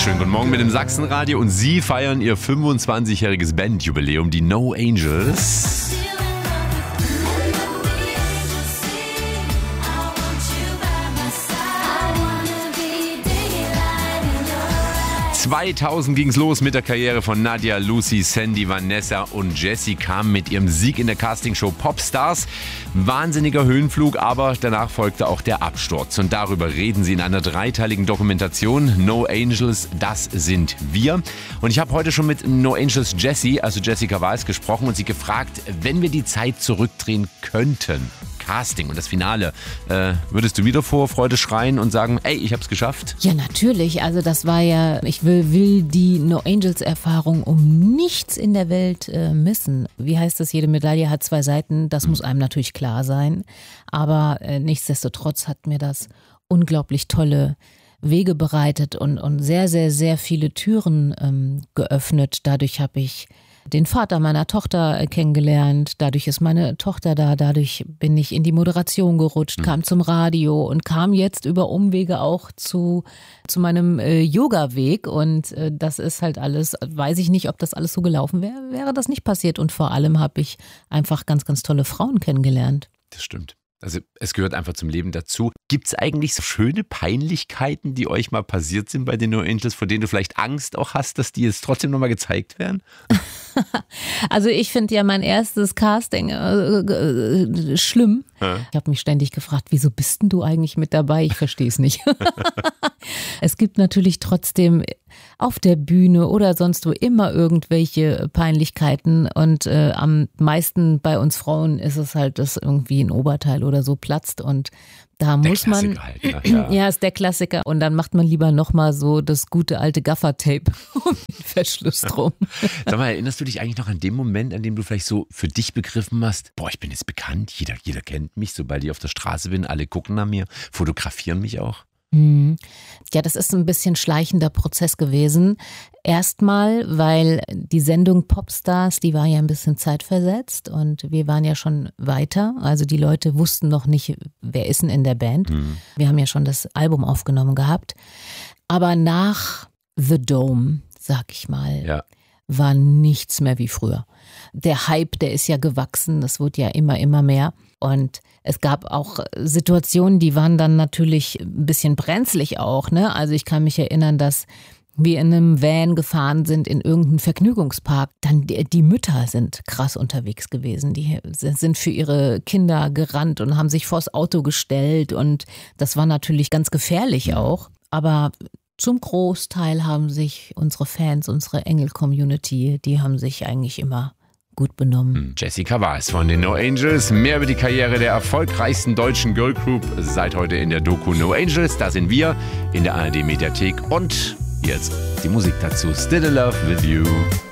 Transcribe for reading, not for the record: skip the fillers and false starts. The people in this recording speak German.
Schönen guten Morgen mit dem Sachsenradio und Sie feiern Ihr 25-jähriges Bandjubiläum, die No Angels. 2000 ging's los mit der Karriere von Nadja, Lucy, Sandy, Vanessa und Jessie kamen mit ihrem Sieg in der Castingshow Popstars. Wahnsinniger Höhenflug, aber danach folgte auch der Absturz. Und darüber reden sie in einer dreiteiligen Dokumentation. No Angels, das sind wir. Und ich habe heute schon mit No Angels Jessie, also Jessica Wals, gesprochen und sie gefragt, wenn wir die Zeit zurückdrehen könnten. Casting und das Finale. Würdest du wieder vor Freude schreien und sagen, ey, ich hab's geschafft? Ja, natürlich. Also das war ja, ich will die No Angels Erfahrung um nichts in der Welt missen. Wie heißt das, jede Medaille hat zwei Seiten, das muss einem natürlich klar sein. Aber nichtsdestotrotz hat mir das unglaublich tolle Wege bereitet und sehr, sehr, sehr viele Türen geöffnet. Dadurch habe ich den Vater meiner Tochter kennengelernt, dadurch ist meine Tochter da, dadurch bin ich in die Moderation gerutscht, kam zum Radio und kam jetzt über Umwege auch zu meinem Yoga-Weg und das ist halt alles, weiß ich nicht, ob das alles so gelaufen wäre, wäre das nicht passiert und vor allem habe ich einfach ganz, ganz tolle Frauen kennengelernt. Das stimmt. Also es gehört einfach zum Leben dazu. Gibt es eigentlich so schöne Peinlichkeiten, die euch mal passiert sind bei den No Angels, vor denen du vielleicht Angst auch hast, dass die jetzt trotzdem nochmal gezeigt werden? Also ich finde ja mein erstes Casting schlimm. Ja. Ich habe mich ständig gefragt, wieso bist denn du eigentlich mit dabei? Ich verstehe es nicht. Es gibt natürlich trotzdem auf der Bühne oder sonst wo immer irgendwelche Peinlichkeiten und am meisten bei uns Frauen ist es halt, dass irgendwie ein Oberteil oder so platzt und da muss man, halt, ne? Ja, ist der Klassiker und dann macht man lieber nochmal so das gute alte Gaffer-Tape um den Verschluss drum. Sag mal, erinnerst du dich eigentlich noch an den Moment, an dem du vielleicht so für dich begriffen hast, boah, ich bin jetzt bekannt, jeder kennt mich, sobald ich auf der Straße bin, alle gucken nach mir, fotografieren mich auch? Ja, das ist ein bisschen schleichender Prozess gewesen. Erstmal, weil die Sendung Popstars, die war ja ein bisschen zeitversetzt und wir waren ja schon weiter. Also die Leute wussten noch nicht, wer ist denn in der Band. Wir haben ja schon das Album aufgenommen gehabt. Aber nach The Dome, sag ich mal, war nichts mehr wie früher. Der Hype, der ist ja gewachsen, das wurde ja immer mehr. Und es gab auch Situationen, die waren dann natürlich ein bisschen brenzlig auch, ne? Also ich kann mich erinnern, dass wir in einem Van gefahren sind in irgendeinen Vergnügungspark. Dann die Mütter sind krass unterwegs gewesen. Die sind für ihre Kinder gerannt und haben sich vors Auto gestellt. Und das war natürlich ganz gefährlich auch. Aber zum Großteil haben sich unsere Fans, unsere Engel-Community, die haben sich eigentlich immer gut benommen. Jessica Wals von den No Angels. Mehr über die Karriere der erfolgreichsten deutschen Girlgroup seit heute in der Doku No Angels. Da sind wir in der ARD Mediathek und jetzt die Musik dazu. Still in Love with You.